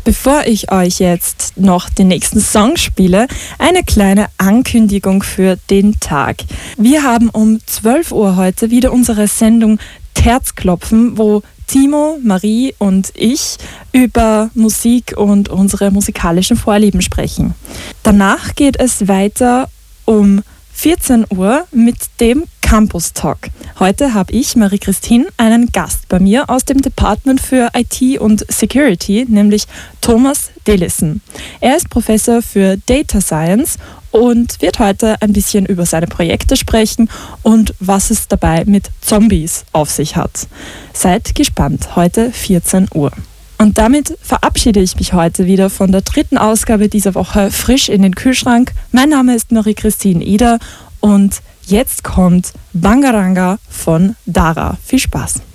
Bevor ich euch jetzt noch den nächsten Song spiele, eine kleine Ankündigung für den Tag. Wir haben um 12 Uhr heute wieder unsere Sendung Herzklopfen, wo Timo, Marie und ich über Musik und unsere musikalischen Vorlieben sprechen. Danach geht es weiter um 14 Uhr mit dem Campus Talk. Heute habe ich, Marie-Christine, einen Gast bei mir aus dem Department für IT und Security, nämlich Thomas Delissen. Er ist Professor für Data Science und wird heute ein bisschen über seine Projekte sprechen und was es dabei mit Zombies auf sich hat. Seid gespannt, heute 14 Uhr. Und damit verabschiede ich mich heute wieder von der 3. Ausgabe dieser Woche frisch in den Kühlschrank. Mein Name ist Marie-Christine Eder und jetzt kommt Bangaranga von Dara. Viel Spaß!